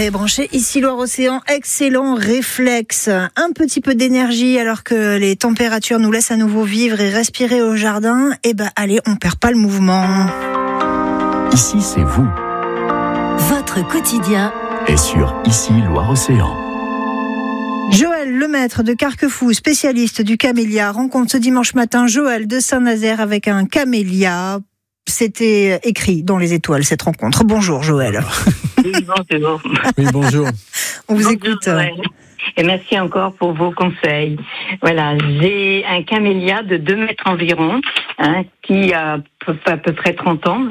Soyez branchés, ici Loire-Océan, excellent réflexe. Un petit peu d'énergie alors que les températures nous laissent à nouveau vivre et respirer au jardin. Allez, on perd pas le mouvement. Ici, c'est vous. Votre quotidien Et sur Ici Loire-Océan. Joël Lemaître de Carquefou, spécialiste du camélia, rencontre ce dimanche matin Joël de Saint-Nazaire avec un camélia. C'était écrit dans les étoiles, cette rencontre. Bonjour Joël. Oui, bonjour. Oui, bonjour. On vous Bonjour, écoute. Joël. Et merci encore pour vos conseils. Voilà, j'ai un camélia de 2 mètres environ, qui a à peu près 30 ans,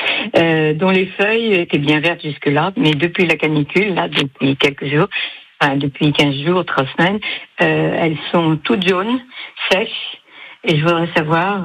dont les feuilles étaient bien vertes jusque-là, mais depuis la canicule, là, depuis quelques jours, depuis 15 jours, 3 semaines, elles sont toutes jaunes, sèches, et je voudrais savoir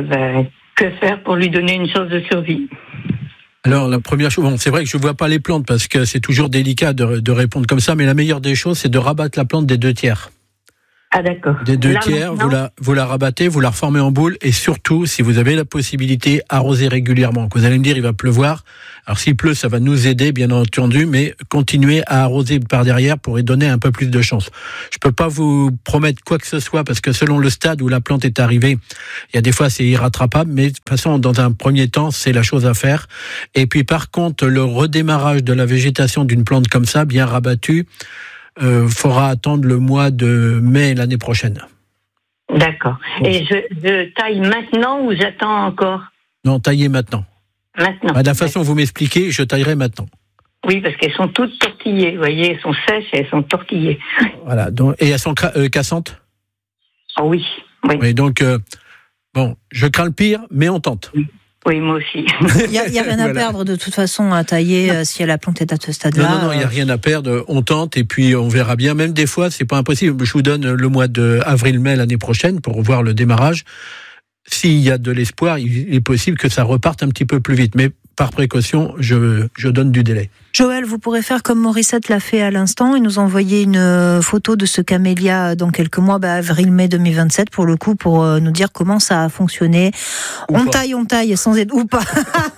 que faire pour lui donner une chance de survie. Alors, la première chose, c'est vrai que je ne vois pas les plantes parce que c'est toujours délicat de répondre comme ça, mais la meilleure des choses, c'est de rabattre la plante des 2 tiers. Ah, d'accord. Des 2 Là, tiers, maintenant, vous la rabattez, vous la reformez en boule, et surtout, si vous avez la possibilité, arroser régulièrement. Vous allez me dire, il va pleuvoir. Alors, s'il pleut, ça va nous aider, bien entendu, mais continuez à arroser par derrière pour y donner un peu plus de chance. Je peux pas vous promettre quoi que ce soit, parce que selon le stade où la plante est arrivée, il y a des fois, c'est irrattrapable, mais de toute façon, dans un premier temps, c'est la chose à faire. Et puis, par contre, le redémarrage de la végétation d'une plante comme ça, bien rabattue, faudra attendre le mois de mai l'année prochaine. D'accord. Et je taille maintenant ou j'attends encore? Non, taillez maintenant. Maintenant. De la façon dont vous m'expliquez, je taillerai maintenant. Oui, parce qu'elles sont toutes tortillées. Vous voyez, elles sont sèches et elles sont tortillées. Voilà. Donc, et elles sont cassantes? Oh oui. Oui, donc, je crains le pire, mais on tente. Oui, moi aussi. Il n'y a rien à perdre de toute façon à tailler si la plante est à ce stade-là. Non, il n'y a rien à perdre. On tente et puis on verra bien. Même des fois, c'est pas impossible. Je vous donne le mois de avril-mai l'année prochaine pour voir le démarrage. S'il y a de l'espoir, il est possible que ça reparte un petit peu plus vite. Mais par précaution, je donne du délai. Joël, vous pourrez faire comme Morissette l'a fait à l'instant et nous envoyer une photo de ce camélia dans quelques mois, avril-mai 2027 pour le coup, pour nous dire comment ça a fonctionné. On taille sans être ou pas,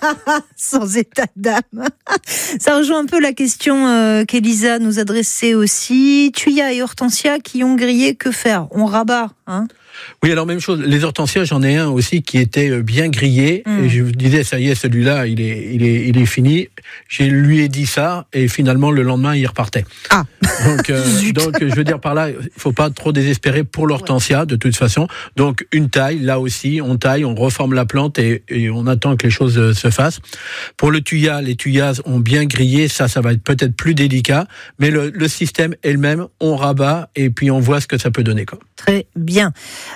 sans état d'âme. Ça rejoint un peu la question qu'Elisa nous adressait aussi. Thuya et Hortensia qui ont grillé, que faire? On rabat, hein? Oui, alors même chose. Les hortensias, j'en ai un aussi qui était bien grillé. Et je vous disais, ça y est, celui-là, il est fini. Je lui ai dit ça et finalement le lendemain, il repartait. Ah. Donc, je veux dire par là, il faut pas trop désespérer pour l'hortensia de toute façon. Donc une taille, là aussi, on taille, on reforme la plante et on attend que les choses se fassent. Pour le thuya, les thuyas ont bien grillé. Ça va être peut-être plus délicat, mais le système est le même. On rabat et puis on voit ce que ça peut donner, quoi. Très bien.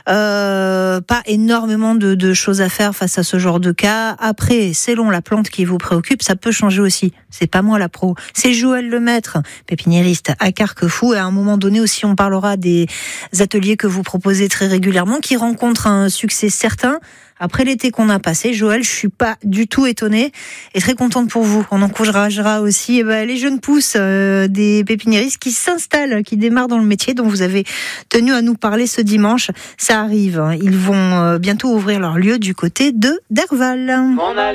Pas énormément de choses à faire face à ce genre de cas. Après, selon la plante qui vous préoccupe, ça peut changer aussi. C'est pas moi la pro, c'est Joël Lemaître, pépiniériste à Carquefou. Et à un moment donné aussi, on parlera des ateliers que vous proposez très régulièrement, qui rencontrent un succès certain. Après l'été qu'on a passé, Joël, je suis pas du tout étonnée et très contente pour vous. On encouragera aussi les jeunes pousses des pépiniéristes qui s'installent, qui démarrent dans le métier dont vous avez tenu à nous parler ce dimanche. Ça arrive, ils vont bientôt ouvrir leur lieu du côté de Derval.